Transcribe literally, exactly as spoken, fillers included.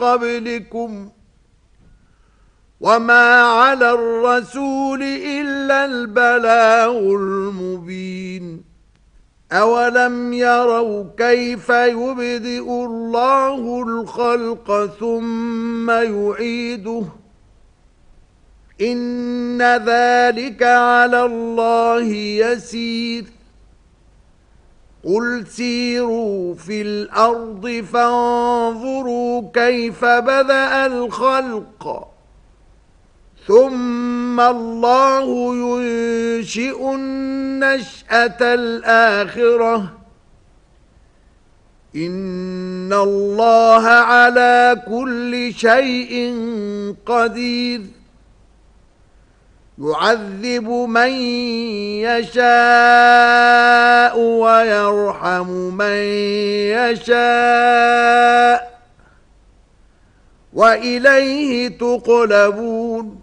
قبلكم وما على الرسول إلا البلاغ المبين أولم يروا كيف يبدئ الله الخلق ثم يعيده إن ذلك على الله يسير قل سيروا في الأرض فانظروا كيف بدأ الخلق ثم الله ينشئ النشأة الآخرة إن الله على كل شيء قدير يعذب من يشاء ويرحم من يشاء وإليه تقلبون